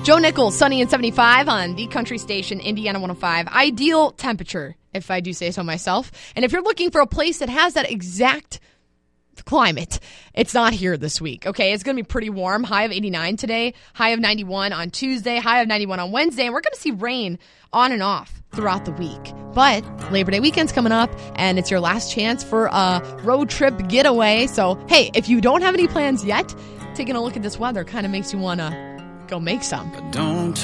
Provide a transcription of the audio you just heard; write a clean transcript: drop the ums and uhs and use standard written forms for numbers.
Joe Nichols, sunny and 75 on the country station, Indiana 105. Ideal temperature, if I do say so myself. And if you're looking for a place that has that exact climate, it's not here this week. Okay, it's going to be pretty warm. High of 89 today, high of 91 on Tuesday, high of 91 on Wednesday, and we're going to see rain on and off throughout the week. But Labor Day weekend's coming up, and it's your last chance for a road trip getaway. So, hey, if you don't have any plans yet, taking a look at this weather kind of makes you want to go make some. Don't